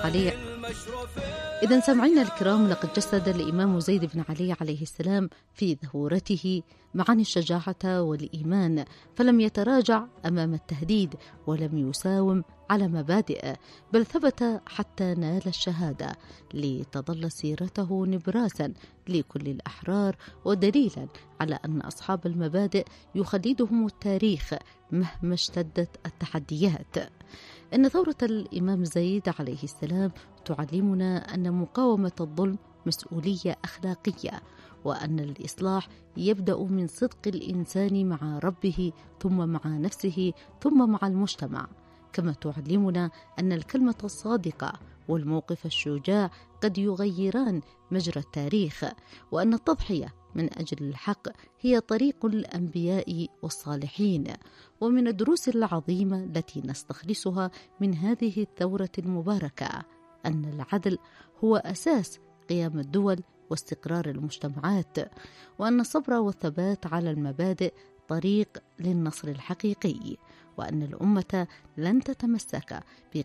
علي. إذن سمعنا الكرام، لقد جسد الإمام زيد بن علي عليه السلام في ظهورته معاني الشجاعة والإيمان، فلم يتراجع أمام التهديد ولم يساوم على مبادئه، بل ثبت حتى نال الشهادة، لتظل سيرته نبراسا لكل الأحرار ودليلا على أن أصحاب المبادئ يخلدهم التاريخ مهما اشتدت التحديات. إن ثورة الإمام زيد عليه السلام تعلمنا أن مقاومة الظلم مسؤولية أخلاقية، وأن الإصلاح يبدأ من صدق الإنسان مع ربه، ثم مع نفسه، ثم مع المجتمع. كما تعلمنا أن الكلمة الصادقة والموقف الشجاع قد يغيران مجرى التاريخ، وأن التضحية من أجل الحق هي طريق الأنبياء والصالحين. ومن الدروس العظيمة التي نستخلصها من هذه الثورة المباركة أن العدل هو أساس قيام الدول واستقرار المجتمعات، وأن الصبر والثبات على المبادئ طريق للنصر الحقيقي، وأن الأمة لن تتمسك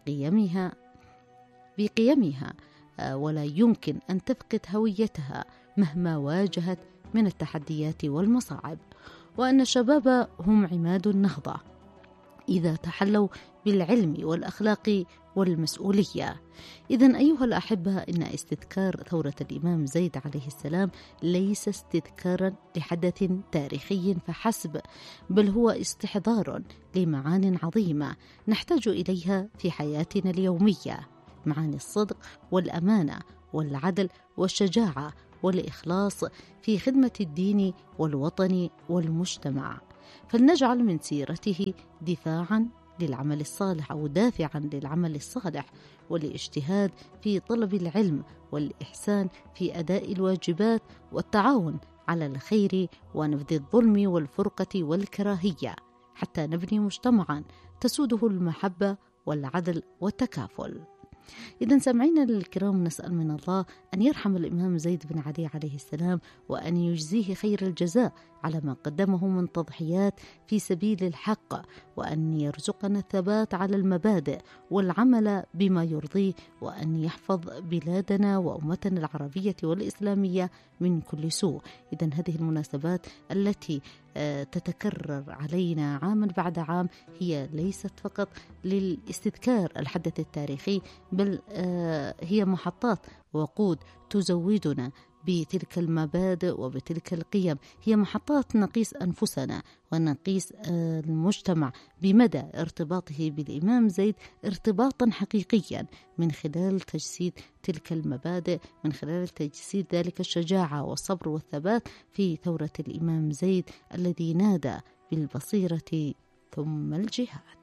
بقيمها ولا يمكن أن تفقد هويتها مهما واجهت من التحديات والمصاعب، وأن الشباب هم عماد النهضة إذا تحلوا بالعلم والأخلاق والمسؤولية. إذن أيها الأحبة، إن استذكار ثورة الإمام زيد عليه السلام ليس استذكارا لحدث تاريخي فحسب، بل هو استحضار لمعان عظيمة نحتاج إليها في حياتنا اليومية، معاني الصدق والأمانة والعدل والشجاعة والإخلاص في خدمة الدين والوطن والمجتمع. فلنجعل من سيرته دفاعا للعمل الصالح أو دافعا للعمل الصالح والاجتهاد في طلب العلم والإحسان في أداء الواجبات والتعاون على الخير ونبذ الظلم والفرقة والكراهية، حتى نبني مجتمعا تسوده المحبة والعدل والتكافل. إذن سمعينا الكرام، نسأل من الله أن يرحم الإمام زيد بن علي عليه السلام، وأن يجزيه خير الجزاء على ما قدمه من تضحيات في سبيل الحق، وأن يرزقنا الثبات على المبادئ والعمل بما يرضيه، وأن يحفظ بلادنا وأمتنا العربية والإسلامية من كل سوء. إذن هذه المناسبات التي تتكرر علينا عاما بعد عام هي ليست فقط للاستذكار الحدث التاريخي، بل هي محطات وقود تزودنا بتلك المبادئ وبتلك القيم. هي محطات نقيس أنفسنا ونقيس المجتمع بمدى ارتباطه بالإمام زيد ارتباطا حقيقيا، من خلال تجسيد تلك المبادئ، من خلال تجسيد ذلك الشجاعة والصبر والثبات في ثورة الإمام زيد الذي نادى بالبصيرة ثم الجهاد.